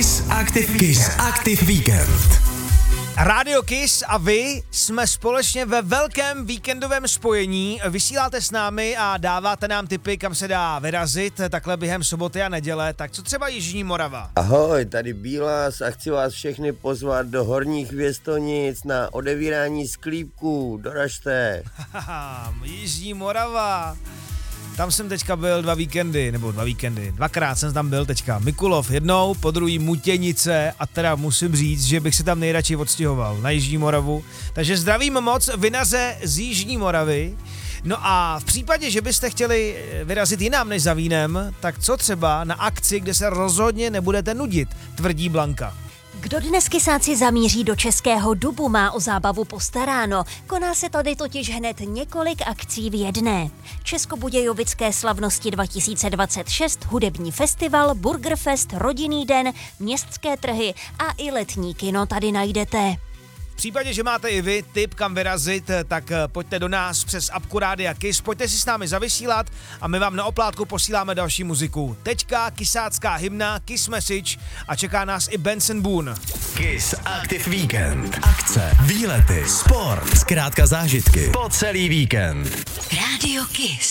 Kiss Active Weekend. Radio Kiss a vy jsme společně ve velkém víkendovém spojení. Vysíláte s námi a dáváte nám tipy, kam se dá vyrazit takhle během soboty a neděle. Tak co třeba Jižní Morava? Ahoj, tady Bílas a chci vás všechny pozvat do Horních Věstonic na odevírání sklípků. Doražte. Jižní Morava. Tam jsem teďka byl dvakrát jsem tam byl teďka. Mikulov jednou, po druhý Mutěnice a teda musím říct, že bych se tam nejradši odstěhoval na Jižní Moravu. Takže zdravím moc vinaře z Jižní Moravy. No a v případě, že byste chtěli vyrazit jinam než za vínem, tak co třeba na akci, kde se rozhodně nebudete nudit, tvrdí Blanka. Kdo dnes kysáci zamíří do Českého Dubu, má o zábavu postaráno. Koná se tady totiž hned několik akcí v jedné. Českobudějovické slavnosti 2026, hudební festival, Burgerfest, rodinný den, městské trhy a i letní kino tady najdete. V případě, že máte i vy tip, kam vyrazit, tak pojďte do nás přes apku Rádia Kiss, pojďte si s námi zavysílat a my vám na oplátku posíláme další muziku. Teďka kysácká hymna, Kiss Message a čeká nás i Benson Boone. Kiss Active Weekend. Akce, výlety, sport, zkrátka zážitky po celý víkend. Radio Kiss.